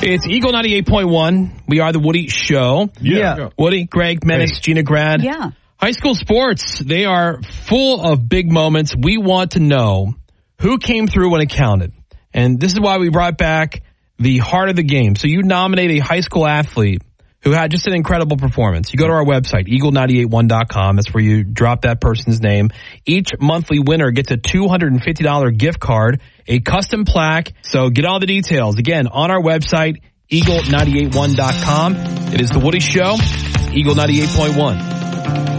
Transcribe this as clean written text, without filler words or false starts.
It's Eagle 98.1. We are the Woody Show. Yeah. Woody, Greg, Menace, Gina, Grad. Yeah. High school sports, they are full of big moments. We want to know who came through when it counted. And this is why we brought back the heart of the game. So you nominate a high school athlete who had just an incredible performance. You go to our website, eagle981.com. That's where you drop that person's name. Each monthly winner gets a $250 gift card, a custom plaque. So get all the details. Again, on our website, eagle981.com. It is The Woody Show, Eagle 98.1.